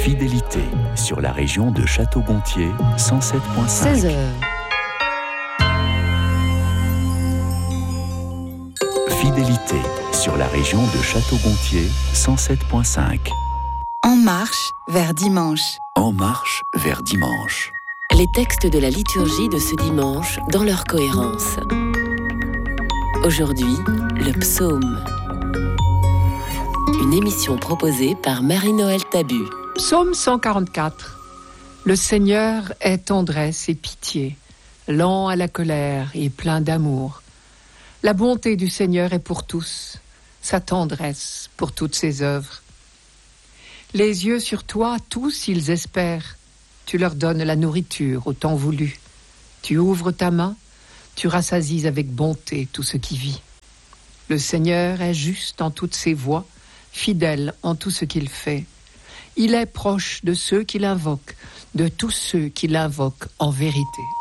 Fidélité sur la région de Château-Gontier, 107.5. 16h. Fidélité sur la région de Château-Gontier, 107.5. En marche vers dimanche. En marche vers dimanche. Les textes de la liturgie de ce dimanche dans leur cohérence. Aujourd'hui, le psaume. Une émission proposée par Marie-Noël Tabu. Psaume 144. Le Seigneur est tendresse et pitié, lent à la colère et plein d'amour. La bonté du Seigneur est pour tous, sa tendresse pour toutes ses œuvres. Les yeux sur toi, tous ils espèrent. Tu leur donnes la nourriture au temps voulu. Tu ouvres ta main, tu rassasies avec bonté tout ce qui vit. Le Seigneur est juste en toutes ses voies, fidèle en tout ce qu'il fait. Il est proche de ceux qui l'invoquent, de tous ceux qui l'invoquent en vérité.